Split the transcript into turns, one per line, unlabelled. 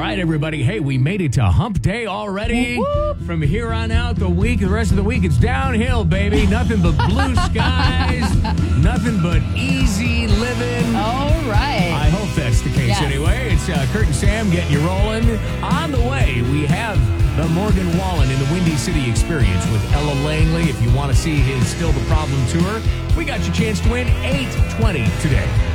right, everybody. Hey, we made it to Hump Day already. From here on out, the rest of the week, it's downhill, baby. Nothing but blue skies, nothing but easy living.
All right.
I hope that's the case anyway. It's Kurt and Sam getting you rolling. On the way, we have the Morgan Wallen in the Windy City Experience with Ella Langley. If you want to see his Still the Problem tour, we got your chance to win $820 today.